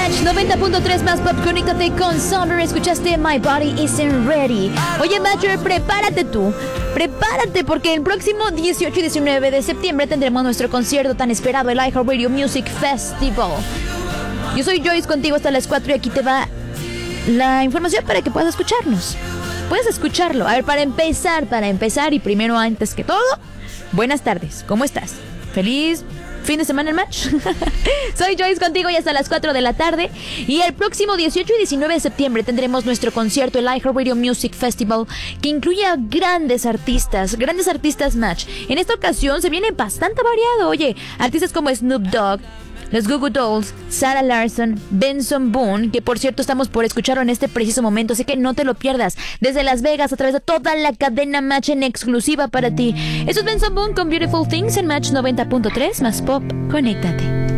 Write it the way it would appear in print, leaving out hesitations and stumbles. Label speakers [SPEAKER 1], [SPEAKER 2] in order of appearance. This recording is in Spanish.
[SPEAKER 1] Match 90.3 más pop. Conéctate con Summer. Escuchaste My Body Isn't Ready. Oye, Matcher, prepárate tú. Prepárate porque el próximo 18 y 19 de septiembre tendremos nuestro concierto tan esperado, el iHeartRadio Music Festival. Yo soy Joyce, contigo hasta las 4 y aquí te va la información para que puedas escucharnos. Puedes escucharlo. A ver, para empezar y primero antes que todo, buenas tardes, ¿cómo estás? ¿Feliz fin de semana en Match? Soy Joyce contigo y hasta las 4 de la tarde. Y el próximo 18 y 19 de septiembre tendremos nuestro concierto, el iHeartRadio Music Festival, que incluye a grandes artistas Match. En esta ocasión se viene bastante variado. Oye, artistas como Snoop Dogg, los Goo Goo Dolls, Sarah Larsson, Benson Boone, que por cierto estamos por escucharlo en este preciso momento, así que no te lo pierdas. Desde Las Vegas, a través de toda la cadena Match en exclusiva para ti. Eso es Benson Boone con Beautiful Things en Match 90.3 más pop. Conéctate.